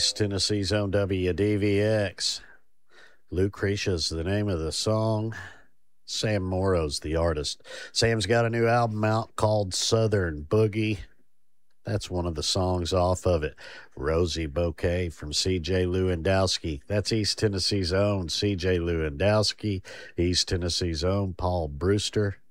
East Tennessee's own WDVX. Lucretia's the name of the song. Sam Morrow's the artist. Sam's got a new album out called Southern Boogie. That's one of the songs off of it. Rosie Bouquet from C.J. Lewandowski. That's East Tennessee's own C.J. Lewandowski. East Tennessee's own Paul Brewster.